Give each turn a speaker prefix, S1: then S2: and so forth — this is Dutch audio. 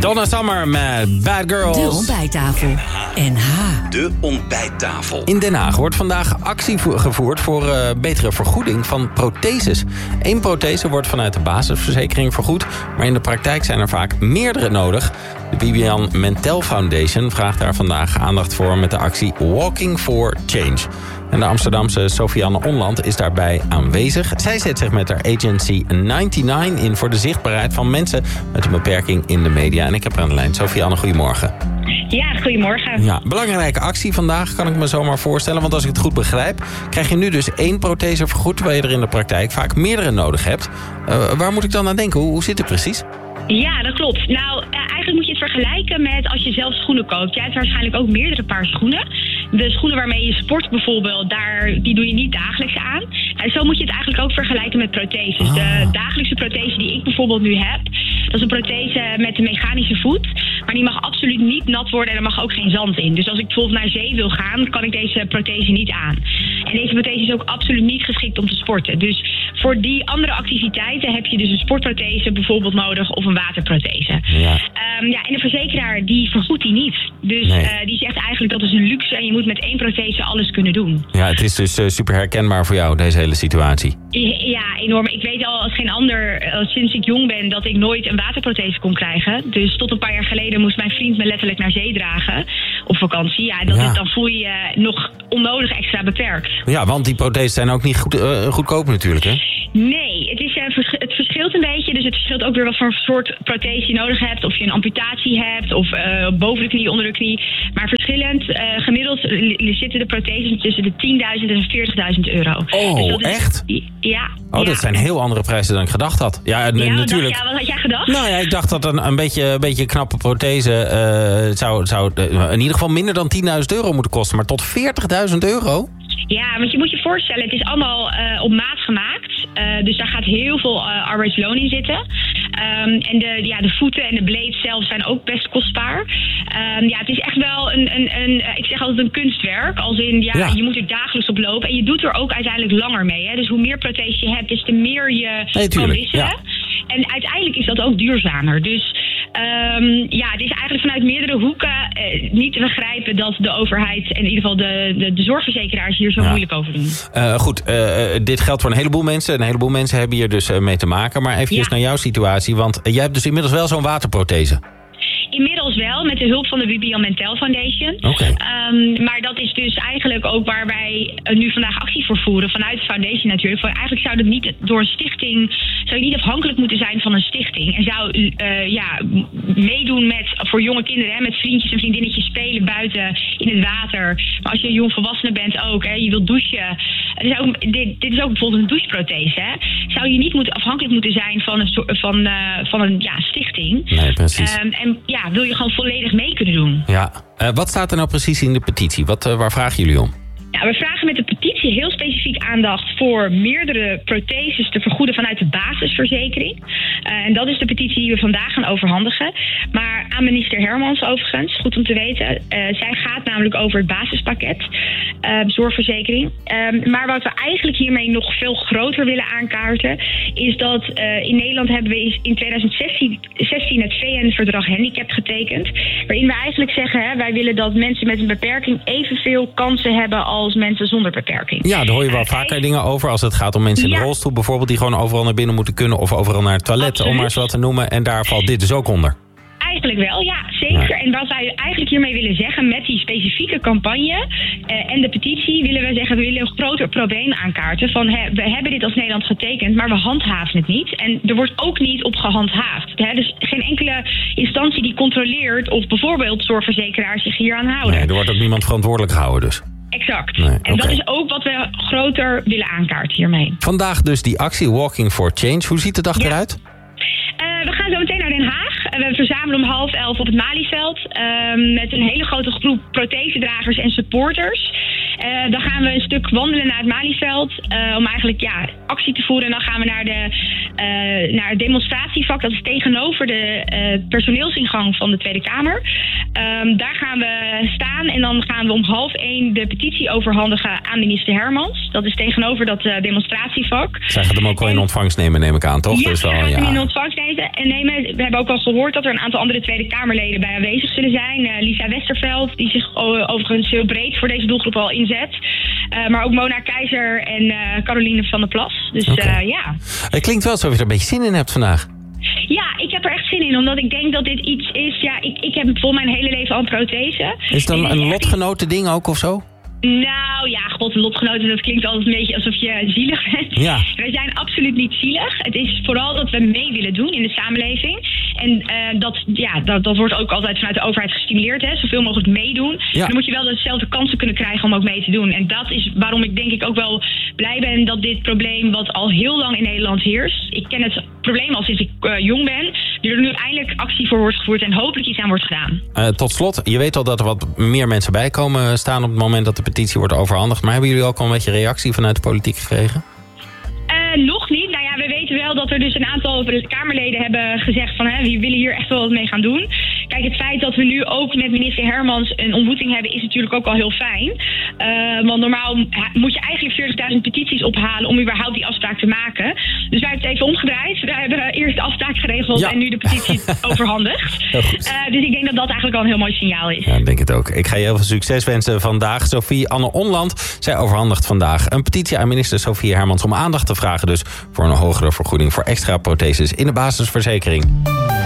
S1: Donna Summer met Bad Girls.
S2: De ontbijttafel. NH.
S3: De ontbijttafel.
S1: In Den Haag wordt vandaag actie gevoerd voor betere vergoeding van protheses. 1 prothese wordt vanuit de basisverzekering vergoed, maar in de praktijk zijn er vaak meerdere nodig. De Bibian Mentel Foundation vraagt daar vandaag aandacht voor met de actie Walking for Change. En de Amsterdamse Sofianne Onland is daarbij aanwezig. Zij zet zich met haar agency 99 in voor de zichtbaarheid van mensen met een beperking in de media. En ik heb haar aan de lijn. Sofianne, goedemorgen.
S4: Ja, goedemorgen.
S1: Ja, belangrijke actie vandaag, kan ik me zomaar voorstellen. Want als ik het goed begrijp, krijg je nu dus 1 prothese vergoed, terwijl je er in de praktijk vaak meerdere nodig hebt. Waar moet ik dan aan denken? Hoe zit het precies?
S4: Ja, dat klopt. Nou, eigenlijk moet je het vergelijken met als je zelf schoenen koopt. Jij hebt waarschijnlijk ook meerdere paar schoenen. De schoenen waarmee je sport bijvoorbeeld, die doe je niet dagelijks aan. En zo moet je het eigenlijk ook vergelijken met protheses. De dagelijkse prothese die ik bijvoorbeeld nu heb, dat is een prothese met een mechanische voet. Maar die mag absoluut niet nat worden en er mag ook geen zand in. Dus als ik bijvoorbeeld naar zee wil gaan, kan ik deze prothese niet aan. En deze prothese is ook absoluut niet geschikt om te sporten. Dus voor die andere activiteiten heb je dus een sportprothese bijvoorbeeld nodig of een waterprothese.
S1: Ja.
S4: En de verzekeraar die vergoedt die niet. Dus die zegt eigenlijk dat is een luxe en je moet met 1 prothese alles kunnen doen.
S1: Ja, het is dus super herkenbaar voor jou, deze hele situatie.
S4: Ja, enorm. Ik weet al als geen ander, sinds ik jong ben, dat ik nooit een waterprothese kon krijgen. Dus tot een paar jaar geleden moest mijn vriend me letterlijk naar zee dragen op vakantie. Ja, dan voel je je nog onnodig extra beperkt.
S1: Ja, want die protheses zijn ook niet goedkoop natuurlijk, hè?
S4: Nee, het verschilt een beetje. Dus het verschilt ook weer wat voor soort prothese je nodig hebt. Of je een amputatie hebt, of boven de knie, onder de knie. Maar verschillend. Gemiddeld zitten de protheses tussen de 10.000 en 40.000 euro.
S1: Oh, dus echt?
S4: Ja.
S1: Dat zijn heel andere prijzen dan ik gedacht had. Ja, natuurlijk.
S4: Wat had jij gedacht?
S1: Nou ja, ik dacht dat een beetje knappe prothese zou in ieder geval minder dan 10.000 euro moeten kosten. Maar tot 40.000 euro?
S4: Ja, want je moet je voorstellen, het is allemaal op maat gemaakt. Dus daar gaat heel veel arbeidsloon in zitten. En de voeten en de blades zelf zijn ook best kostbaar. Het is echt wel ik zeg altijd een kunstwerk. Als in, je moet er dagelijks op lopen. En je doet er ook uiteindelijk langer mee. Hè? Dus hoe meer prothese je hebt, des te meer je kan wisselen. Ja. En uiteindelijk is dat ook duurzamer. Dus het is eigenlijk vanuit meerdere hoeken niet te begrijpen dat de overheid en in ieder geval de zorgverzekeraars hier zo moeilijk over doen.
S1: Dit geldt voor een heleboel mensen. Een heleboel mensen hebben hier dus mee te maken. Maar even naar jouw situatie, want jij hebt dus inmiddels wel zo'n waterprothese.
S4: Inmiddels wel, met de hulp van de Bibian Mentel Foundation.
S1: Okay.
S4: Maar dat is dus eigenlijk ook waar wij nu vandaag actie voor voeren. Vanuit de foundation natuurlijk. Eigenlijk zou dat niet door een stichting, zou je niet afhankelijk moeten zijn van een stichting. En zou meedoen voor jonge kinderen, hè, met vriendjes en vriendinnetjes spelen buiten in het water. Maar als je een jong volwassene bent ook, hè, je wilt douchen. Dit is ook bijvoorbeeld een doucheprothese. Hè. Zou je niet afhankelijk moeten zijn van een stichting.
S1: Nee, precies.
S4: Wil je gewoon volledig mee kunnen doen.
S1: Ja. Wat staat er nou precies in de petitie? Waar vragen jullie om?
S4: Ja, we vragen met de petitie heel specifiek aandacht voor meerdere protheses te vergoeden vanuit de basisverzekering. En dat is de petitie die we vandaag gaan overhandigen. Maar aan minister Hermans overigens, goed om te weten. Zij gaat namelijk over het basispakket zorgverzekering. Maar wat we eigenlijk hiermee nog veel groter willen aankaarten, is dat in Nederland hebben we in 2016 het VN-verdrag handicap getekend. Waarin we eigenlijk zeggen, wij willen dat mensen met een beperking evenveel kansen hebben als mensen zonder beperking.
S1: Ja, daar hoor je wel vaker dingen over als het gaat om mensen in de rolstoel bijvoorbeeld, die gewoon overal naar binnen moeten kunnen of overal naar het toilet,
S4: absoluut,
S1: om maar eens wat te noemen. En daar valt dit dus ook onder.
S4: Eigenlijk wel, ja, zeker. Ja. En wat wij eigenlijk hiermee willen zeggen met die specifieke campagne en de petitie, willen we zeggen, we willen een groter probleem aankaarten. Van we hebben dit als Nederland getekend, maar we handhaven het niet. En er wordt ook niet op gehandhaafd. Dus geen enkele instantie die controleert of bijvoorbeeld zorgverzekeraars zich hier aan houden.
S1: Nee, er wordt ook niemand verantwoordelijk gehouden dus.
S4: Exact. Nee, en dat is ook wat we groter willen aankaarten hiermee.
S1: Vandaag dus die actie Walking for Change. Hoe ziet de dag eruit?
S4: We gaan zo meteen naar Den Haag. We verzamelen om 10:30 op het Malieveld. Met een hele grote groep prothesedragers en supporters. Dan gaan we een stuk wandelen naar het Malieveld om eigenlijk actie te voeren. En dan gaan we naar het demonstratievak. Dat is tegenover de personeelsingang van de Tweede Kamer. Daar gaan we staan en dan gaan we om 12:30 de petitie overhandigen aan minister Hermans. Dat is tegenover dat demonstratievak.
S1: Zij gaat hem ook wel in ontvangst nemen, neem ik aan, toch?
S4: Ja,
S1: dus wel,
S4: zij gaat hem in ontvangst nemen. We hebben ook al gehoord dat er een aantal andere Tweede Kamerleden bij aanwezig zullen zijn. Lisa Westerveld, die zich overigens heel breed voor deze doelgroep al inzet. Maar ook Mona Keizer en Caroline van der Plas. Dus
S1: Het klinkt wel alsof je er een beetje zin in hebt vandaag.
S4: Ja, ik heb er echt zin in, omdat ik denk dat dit iets is. Ja, ik heb vol mijn hele leven al een prothese.
S1: Is het dan een lotgenoten ding ook of zo?
S4: Nou ja, god, lotgenoten, dat klinkt altijd een beetje alsof je zielig bent.
S1: Ja.
S4: Wij zijn absoluut niet zielig. Het is vooral dat we mee willen doen in de samenleving. En dat wordt ook altijd vanuit de overheid gestimuleerd, hè? Zoveel mogelijk meedoen.
S1: Ja.
S4: Dan moet je wel dezelfde kansen kunnen krijgen om ook mee te doen. En dat is waarom ik denk ik ook wel blij ben dat dit probleem, wat al heel lang in Nederland heerst. Ik ken het probleem al sinds ik jong ben. Er nu eindelijk actie voor wordt gevoerd en hopelijk iets aan wordt gedaan.
S1: Tot slot, je weet al dat er wat meer mensen bij komen staan op het moment dat de petitie wordt overhandigd. Maar hebben jullie ook al een beetje reactie vanuit de politiek gekregen?
S4: Nog niet. Nou ja, we weten wel dat er dus een aantal Kamerleden hebben gezegd van we willen hier echt wel wat mee gaan doen. Kijk, het feit dat we nu ook met minister Hermans een ontmoeting hebben is natuurlijk ook al heel fijn. Want normaal moet je eigenlijk 40.000 petities ophalen om überhaupt die afspraak te maken. Dus wij hebben het even omgedraaid. We hebben eerst de afspraak geregeld en nu de petitie overhandigd. Dus ik denk dat dat eigenlijk al een heel mooi signaal is.
S1: Ja, ik denk het ook. Ik ga je heel veel succes wensen vandaag. Sophie Anne Onland, zij overhandigt vandaag een petitie aan minister Sophie Hermans om aandacht te vragen dus voor een hogere vergoeding voor extra protheses in de basisverzekering.